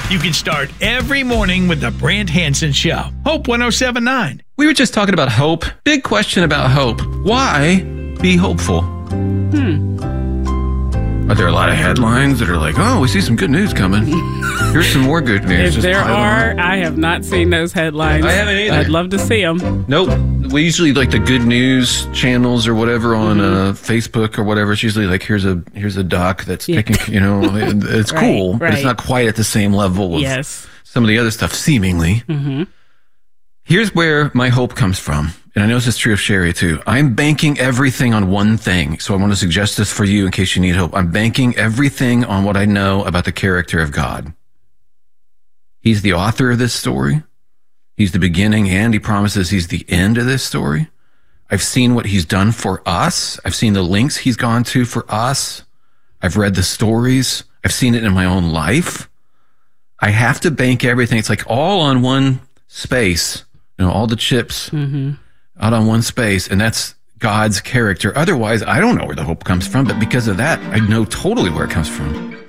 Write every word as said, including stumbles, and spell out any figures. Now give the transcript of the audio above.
You can start every morning with the Brant Hansen Show. Hope one oh seven point nine. We were just talking about hope. Big question about hope. Why be hopeful? Hmm. Are there a lot of headlines that are like, oh, we see some good news coming? Here's some more good news. If Just there pile are, on. I have not seen those headlines. I haven't either. I'd love to see them. Nope. We usually like the good news channels or whatever on Mm-hmm. uh, Facebook or whatever. It's usually like, here's a here's a doc that's Yeah. taking, you know, it- it's Right, cool, but it's right. not quite at the same level of Yes. some of the other stuff, seemingly. Mm-hmm. Here's where my hope comes from. And I know this is true of Sherry too. I'm banking everything on one thing. So I want to suggest this for you in case you need hope. I'm banking everything on what I know about the character of God. He's the author of this story. He's the beginning, and he promises he's the end of this story. I've seen what he's done for us. I've seen the links he's gone to for us. I've read the stories. I've seen it in my own life. I have to bank everything. It's like all on one space, you know, all the chips Mm-hmm. out on one space, and that's God's character. Otherwise, I don't know where the hope comes from, but because of that, I know totally where it comes from.